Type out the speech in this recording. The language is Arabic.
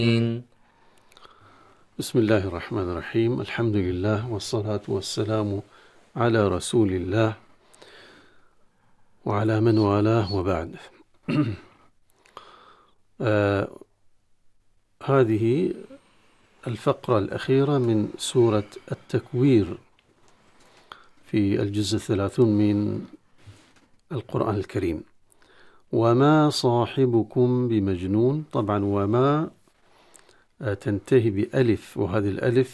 بسم الله الرحمن الرحيم. الحمد لله والصلاة والسلام على رسول الله وعلى من والاه وبعد. هذه الفقرة الأخيرة من سورة التكوير في الجزء 30 من القرآن الكريم. وما صاحبكم بمجنون. طبعا وما تنتهي بألف، وهذه الألف